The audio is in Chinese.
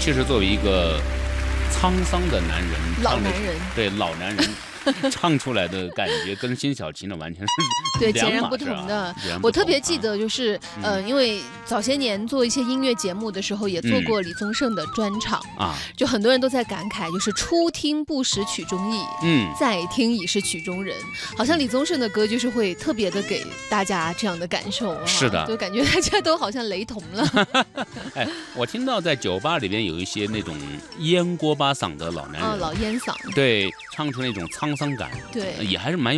其实作为一个沧桑的男人， 老男人， 对老男人。唱出来的感觉跟辛晓琪呢完全是对截然不同的。我特别记得就是，因为早些年做一些音乐节目的时候，也做过李宗盛的专场啊，就很多人都在感慨，就是初听不识曲中意，再听已是曲中人。好像李宗盛的歌就是会特别的给大家这样的感受啊， 是的， 就感觉大家都好像雷同了。 哎，我听到在酒吧里边有一些那种烟锅巴嗓的老男人， 老烟嗓， 对，唱出那种沧桑感， 对， 也还是蛮有